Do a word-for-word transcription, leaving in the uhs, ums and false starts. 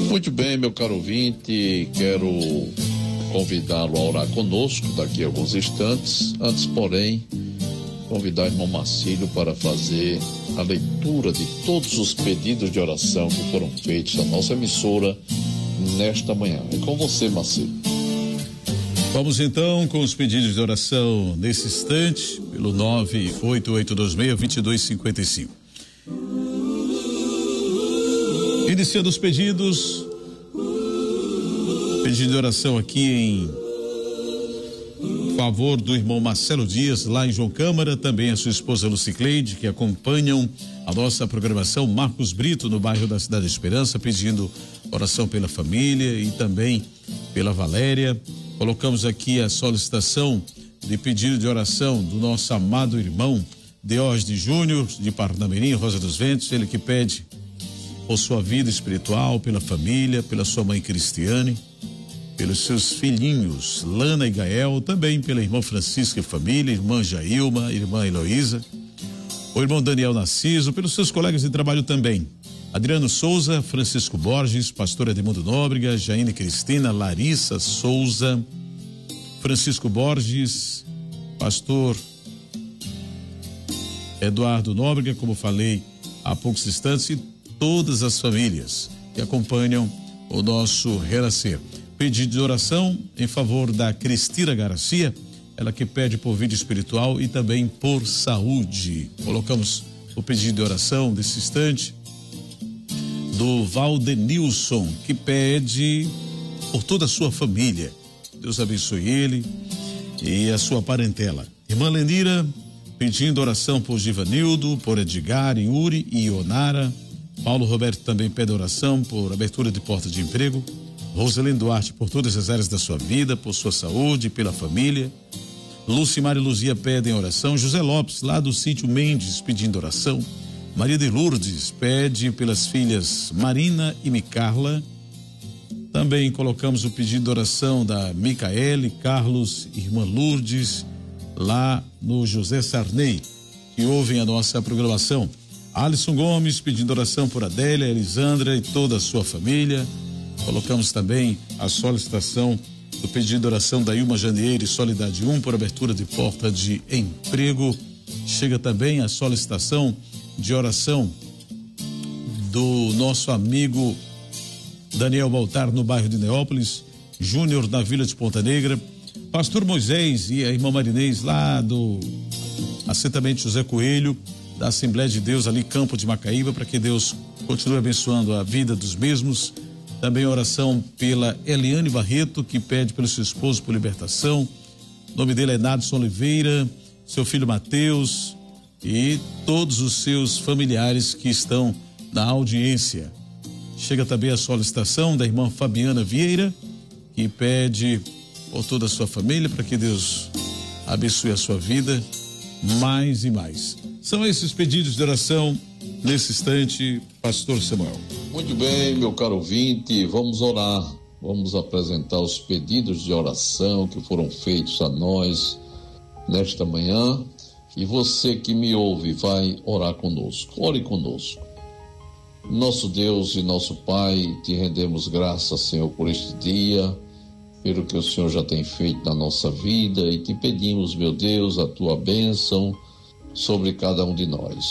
Muito bem, meu caro ouvinte, quero convidá-lo a orar conosco daqui a alguns instantes. Antes, porém, convidar o irmão Marcílio para fazer a leitura de todos os pedidos de oração que foram feitos na nossa emissora nesta manhã. É com você, Marcílio. Vamos então com os pedidos de oração nesse instante, pelo nove oito oito dois seis, dois dois cinco cinco. Iniciando os pedidos, pedido de oração aqui em favor do irmão Marcelo Dias, lá em João Câmara, também a sua esposa Lucicleide, que acompanham a nossa programação. Marcos Brito, no bairro da Cidade Esperança, pedindo oração pela família e também pela Valéria. Colocamos aqui a solicitação de pedido de oração do nosso amado irmão Diógenes Júnior, de Parnamirim, Rosa dos Ventos, ele que pede por sua vida espiritual, pela família, pela sua mãe Cristiane, pelos seus filhinhos Lana e Gael, também pela irmã Francisca e família, irmã Jailma, irmã Heloísa, o irmão Daniel Narciso, pelos seus colegas de trabalho também, Adriano Souza, Francisco Borges, pastor Edmundo Nóbrega, Jaine Cristina, Larissa Souza, Francisco Borges, pastor Eduardo Nóbrega, como falei há poucos instantes, e todas as famílias que acompanham o nosso renascer. Pedido de oração em favor da Cristina Garcia, ela que pede por vida espiritual e também por saúde. Colocamos o pedido de oração desse instante do Valdenilson, que pede por toda a sua família. Deus abençoe ele e a sua parentela. Irmã Lenira pedindo oração por Givanildo, por Edgar, Yuri e Ionara. Paulo Roberto também pede oração por abertura de porta de emprego. Rosalene Duarte por todas as áreas da sua vida, por sua saúde, pela família. Lucimar e Luzia pedem oração. José Lopes, lá do sítio Mendes, pedindo oração. Maria de Lourdes pede pelas filhas Marina e Micarla. Também colocamos o pedido de oração da Micaele, Carlos, irmã Lourdes, lá no José Sarney, que ouvem a nossa programação. Alisson Gomes pedindo oração por Adélia, Elisandra e toda a sua família. Colocamos também a solicitação do pedido de oração da Ilma Janeiro e Solidade um por abertura de porta de emprego. Chega também a solicitação de oração do nosso amigo Daniel Baltar, no bairro de Neópolis, Júnior, na Vila de Ponta Negra, pastor Moisés e a irmã Marinês, lá do assentamento José Coelho, da Assembleia de Deus, ali Campo de Macaíba, para que Deus continue abençoando a vida dos mesmos. Também oração pela Eliane Barreto, que pede pelo seu esposo por libertação. O nome dele é Nadson Oliveira, seu filho Mateus e todos os seus familiares que estão na audiência. Chega também a solicitação da irmã Fabiana Vieira, que pede por toda a sua família, para que Deus abençoe a sua vida mais e mais. São esses pedidos de oração nesse instante, pastor Samuel. Muito bem, meu caro ouvinte, vamos orar, vamos apresentar os pedidos de oração que foram feitos a nós nesta manhã, e você que me ouve vai orar conosco. Ore conosco. Nosso Deus e nosso Pai, te rendemos graças, Senhor, por este dia, pelo que o Senhor já tem feito na nossa vida, e te pedimos, meu Deus, a tua bênção sobre cada um de nós.